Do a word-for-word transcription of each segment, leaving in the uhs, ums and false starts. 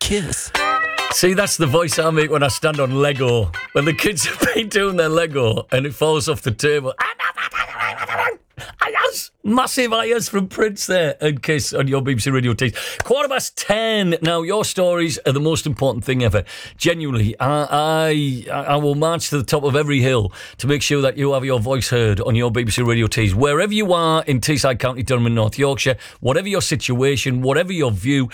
kiss. See, that's the voice I make when I stand on Lego. When the kids have been doing their Lego and it falls off the table. Ayers! Massive ayers from Prince there and Kiss on your B B C Radio Tees. Quarter past ten. Now, your stories are the most important thing ever. Genuinely, I, I I will march to the top of every hill to make sure that you have your voice heard on your B B C Radio Tees. Wherever you are in Teesside County, Durham and North Yorkshire, whatever your situation, whatever your view,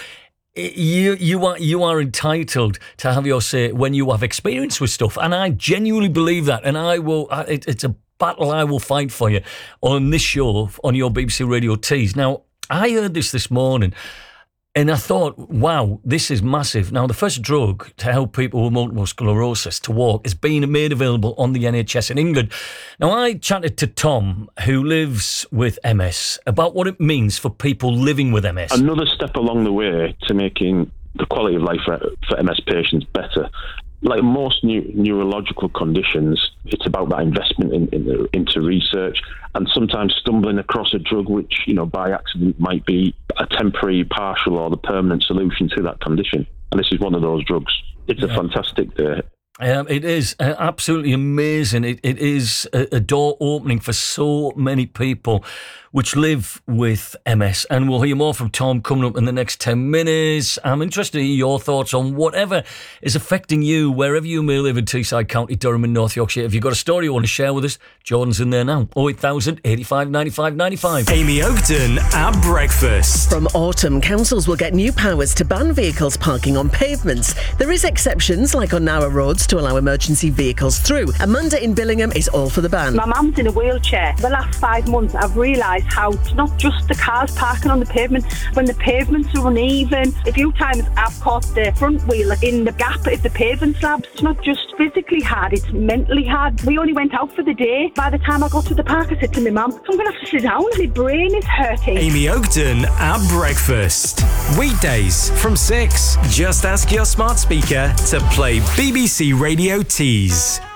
You you are you are entitled to have your say when you have experience with stuff, and I genuinely believe that. And I will. It, it's a battle I will fight for you on this show on your B B C Radio Tees. Now, I heard this this morning, and I thought, wow, this is massive. Now, the first drug to help people with multiple sclerosis to walk is being made available on the N H S in England. Now, I chatted to Tom, who lives with M S, about what it means for people living with M S. Another step along the way to making the quality of life for, for M S patients better. Like most new, neurological conditions, it's about that investment in, in the, into research and sometimes stumbling across a drug which, you know, by accident might be a temporary, partial or the permanent solution to that condition. And this is one of those drugs. It's yeah. a fantastic day. Um, it is uh, absolutely amazing. It, it is a, a door opening for so many people which live with M S. And we'll hear more from Tom coming up in the next ten minutes. I'm interested in your thoughts on whatever is affecting you, wherever you may live in Teesside County, Durham and North Yorkshire. If you've got a story you want to share with us, Jordan's in there now. oh eight thousand, eighty-five, ninety-five, ninety-five. Amy Oakden at breakfast. From autumn, councils will get new powers to ban vehicles parking on pavements. There is exceptions, like on narrow roads, to allow emergency vehicles through. Amanda in Billingham is all for the ban. My mum's in a wheelchair. The last five months I've realised how it's not just the cars parking on the pavement. When the pavements are uneven, a few times I've caught the front wheel in the gap of the pavement slabs. It's not just physically hard, it's mentally hard. We only went out for the day. By the time I got to the park, I said to my mum, I'm going to have to sit down. My brain is hurting. Amy Oakden at breakfast. Weekdays from six. Just ask your smart speaker to play B B C Radio Tees.